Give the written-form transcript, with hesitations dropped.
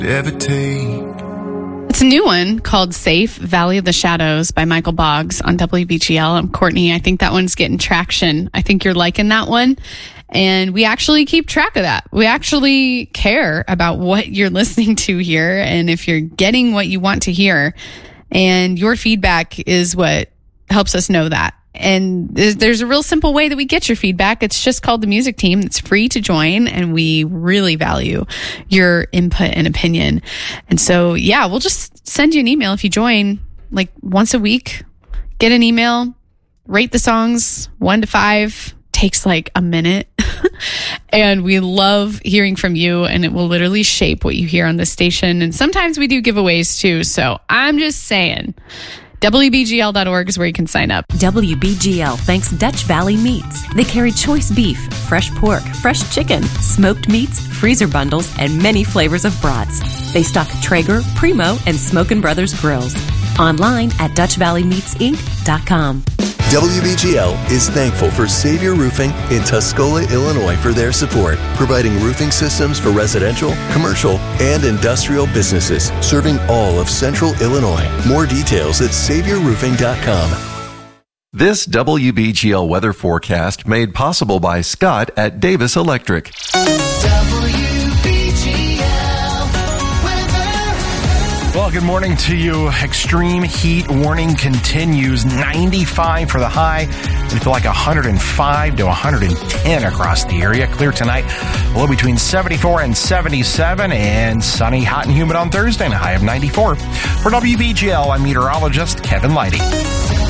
ever take. It's a new one called Safe, Valley of the Shadows by Michael Boggs on WBGL. I'm Courtney. I think that one's getting traction. I think you're liking that one. And we actually keep track of that. We actually care about what you're listening to here and if you're getting what you want to hear. And your feedback is what helps us know that. And there's a real simple way that we get your feedback. It's just called the Music Team. It's free to join, and we really value your input and opinion. And so, yeah, we'll just send you an email if you join like once a week. Get an email, rate the songs 1 to 5. Takes like a minute. And we love hearing from you, and it will literally shape what you hear on the station. And sometimes we do giveaways too. So I'm just saying, WBGL.org is where you can sign up. WBGL thanks Dutch Valley Meats. They carry choice beef, fresh pork, fresh chicken, smoked meats, freezer bundles, and many flavors of brats. They stock Traeger, Primo, and Smokin' Brothers grills. Online at DutchValleyMeatsInc.com. WBGL is thankful for Savior Roofing in Tuscola, Illinois for their support, providing roofing systems for residential, commercial, and industrial businesses, serving all of Central Illinois. More details at SaviorRoofing.com. This WBGL weather forecast made possible by Scott at Davis Electric. Well, good morning to you. Extreme heat warning continues. 95 for the high. It'll feel like 105 to 110 across the area. Clear tonight. A low between 74 and 77. And sunny, hot, and humid on Thursday. And a high of 94. For WBGL, I'm meteorologist Kevin Leidy.